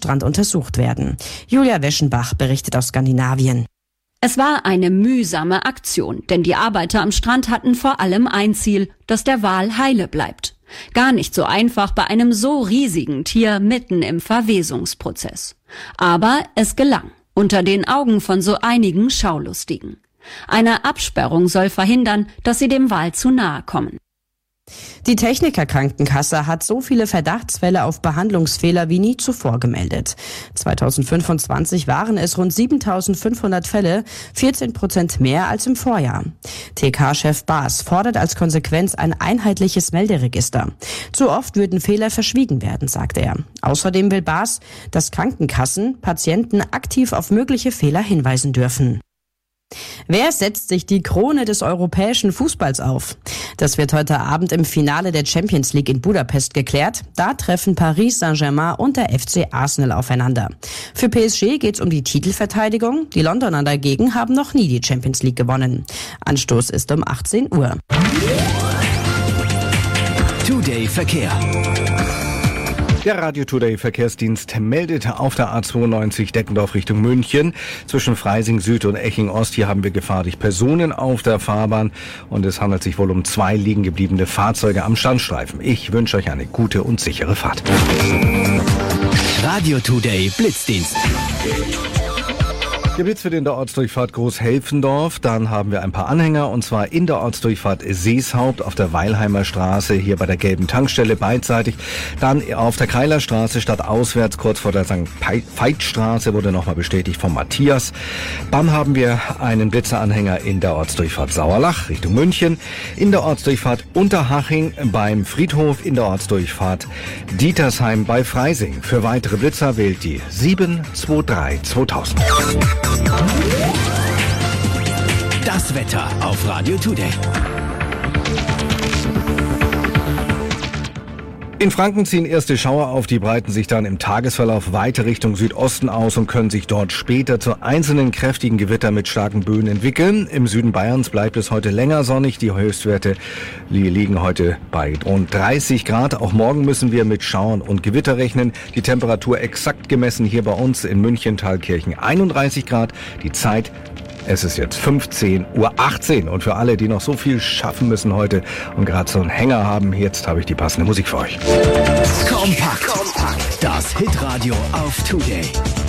Strand untersucht werden. Julia Weschenbach berichtet aus Skandinavien. Es war eine mühsame Aktion, denn die Arbeiter am Strand hatten vor allem ein Ziel, dass der Wal heile bleibt. Gar nicht so einfach bei einem so riesigen Tier mitten im Verwesungsprozess. Aber es gelang, unter den Augen von so einigen Schaulustigen. Eine Absperrung soll verhindern, dass sie dem Wal zu nahe kommen. Die Techniker-Krankenkasse hat so viele Verdachtsfälle auf Behandlungsfehler wie nie zuvor gemeldet. 2025 waren es rund 7.500 Fälle, 14% mehr als im Vorjahr. TK-Chef Baas fordert als Konsequenz ein einheitliches Melderegister. Zu oft würden Fehler verschwiegen werden, sagt er. Außerdem will Baas, dass Krankenkassen Patienten aktiv auf mögliche Fehler hinweisen dürfen. Wer setzt sich die Krone des europäischen Fußballs auf? Das wird heute Abend im Finale der Champions League in Budapest geklärt. Da treffen Paris Saint-Germain und der FC Arsenal aufeinander. Für PSG geht's um die Titelverteidigung. Die Londoner dagegen haben noch nie die Champions League gewonnen. Anstoß ist um 18 Uhr. Today Verkehr. Der Radio Today Verkehrsdienst meldet auf der A92 Deckendorf Richtung München. Zwischen Freising Süd und Eching Ost, hier haben wir gefahrlich Personen auf der Fahrbahn und es handelt sich wohl um 2 liegen gebliebene Fahrzeuge am Standstreifen. Ich wünsche euch eine gute und sichere Fahrt. Radio Today Blitzdienst. Der Blitz wird in der Ortsdurchfahrt Großhelfendorf. Dann haben wir ein paar Anhänger und zwar in der Ortsdurchfahrt Seeshaupt auf der Weilheimer Straße, hier bei der gelben Tankstelle beidseitig. Dann auf der Keilerstraße stadtauswärts kurz vor der St. Veitstraße wurde nochmal bestätigt von Matthias. Dann haben wir einen Blitzeranhänger in der Ortsdurchfahrt Sauerlach Richtung München. In der Ortsdurchfahrt Unterhaching beim Friedhof. In der Ortsdurchfahrt Dietersheim bei Freising. Für weitere Blitzer wählt die 723 2000. Das Wetter auf Radio Today. In Franken ziehen erste Schauer auf, die breiten sich dann im Tagesverlauf weiter Richtung Südosten aus und können sich dort später zu einzelnen kräftigen Gewitter mit starken Böen entwickeln. Im Süden Bayerns bleibt es heute länger sonnig. Die Höchstwerte liegen heute bei rund 30 Grad. Auch morgen müssen wir mit Schauern und Gewitter rechnen. Die Temperatur exakt gemessen hier bei uns in München, Thalkirchen 31 Grad. Die Zeit, es ist jetzt 15:18 Uhr und für alle, die noch so viel schaffen müssen heute und gerade so einen Hänger haben, jetzt habe ich die passende Musik für euch. Kompakt. Das Hitradio auf Today.